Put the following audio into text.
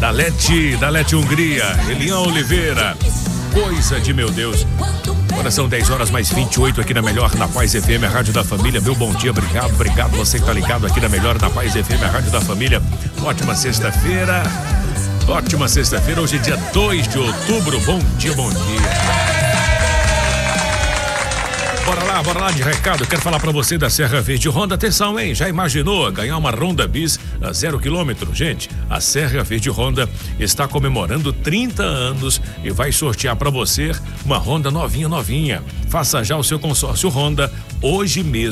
Da Lete Hungria, Elian Oliveira, coisa de meu Deus. Agora são 10 horas mais 28 aqui na Melhor, na Paz FM, a rádio da família. Meu bom dia, obrigado você que tá ligado aqui na Melhor, na Paz FM, a rádio da família. Ótima sexta-feira, hoje é dia 2 de outubro, bom dia. Bora lá de recado. Quero falar pra você da Serra Verde Honda. Atenção, hein? Já imaginou ganhar uma Honda Bis a 0 km? Gente, a Serra Verde Honda está comemorando 30 anos e vai sortear pra você uma Honda novinha. Faça já o seu consórcio Honda hoje mesmo.